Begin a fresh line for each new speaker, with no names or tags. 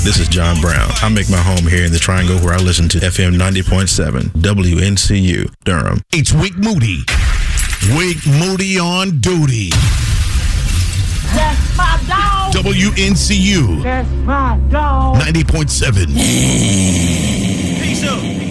This is John Brown. I make my home here in the Triangle where I listen to FM 90.7 WNCU, Durham.
It's Wick Moody. Wick Moody on duty.
That's my dog.
WNCU.
That's my dog.
90.7.
Peace out.